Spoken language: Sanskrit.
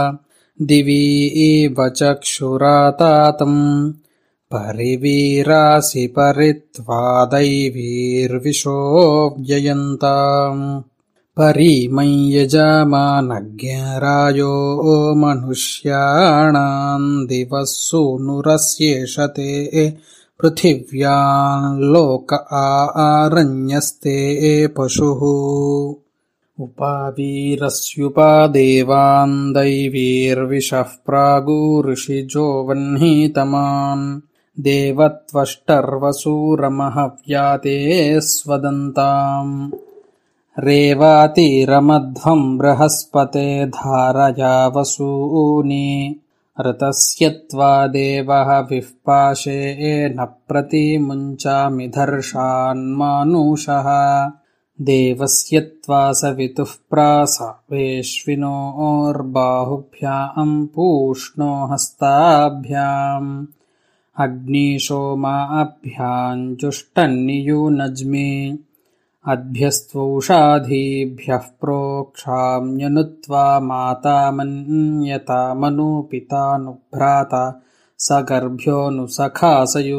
दिवि एव चक्षुरातातम् परिवीरासि परित्वा दैवीर्विशो व्ययन्ताम् परिमय्यजमानज्ञरायो मनुष्याणाम् दिवः सूनुरस्येष ते पृथिव्याम् लोक आरण्यस्ते पशुः उपावीरस्युपादेवान् दैवीर्विशः प्रागुऋषिजो वह्नितमान् देवत्वष्टर्वसूरमहव्याते स्वदन्ताम् रेवातिरमध्वम् बृहस्पते धारया वसूनि ऋतस्यत्वा देवः विःपाशेन प्रतिमुञ्चामि धर्षान्मानुषः देवस्यत्वा सवितुः प्रासावेश्विनोर्बाहुभ्याम् पूष्णो हस्ताभ्याम् अग्निशोमाभ्याम् जुष्टन्नियुनज्मि अद्भ्यस्त्वौषाधीभ्यः प्रोक्षाम्यनुत्वा माता मन्यता मनु पिता नु भ्राता सगर्भ्यो नु सखा सयुः